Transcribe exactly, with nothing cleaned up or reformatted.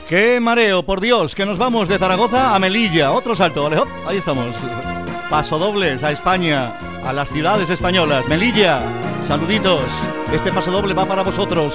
Qué mareo, por Dios, que nos vamos de Zaragoza a Melilla. Otro salto, vale, hop, ahí estamos. Pasodobles a España, a las ciudades españolas. Melilla, saluditos. Este pasodoble va para vosotros.